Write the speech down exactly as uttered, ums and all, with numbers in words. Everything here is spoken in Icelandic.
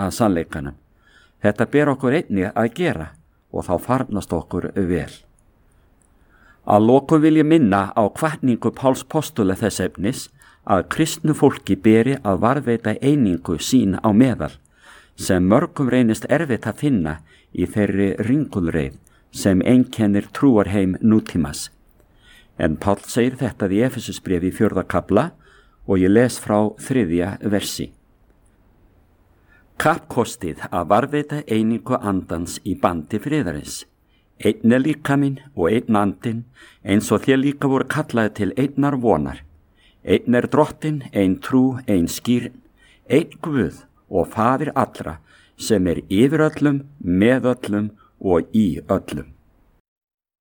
að sannleikanum. Þetta ber okkur einnig að gera og þá farnast okkur vel. Að lokum vil ég minna á hvatningu Páls postula þess efnis að kristnu fólki beri að varðveita einingu sín á meðal, sem mörgum reynist erfitt að finna í þeirri ringulreið sem einkennir trúarheim nútímas. En Páll segir þetta í Efesusbréfi í fjórða kafla og ég les frá þriðja versi. Kappkostið að varðveita einingu andans í bandi friðarins. Einn er líkaminn og einn andinn, eins og þér líka voru kallaði til einnar vonar. Einn er drottinn, ein trú, ein skýrn, einn Guð og faðir allra, sem er yfir öllum, með öllum og í öllum.